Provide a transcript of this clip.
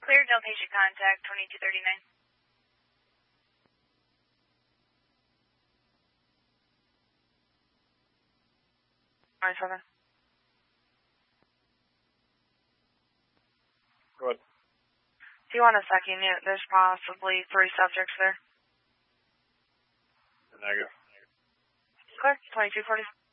Clear, no patient contact, 2239. All right, 7. Go ahead. Do you want a second unit? There's possibly 3 subjects there. Negative. Clear, 2240.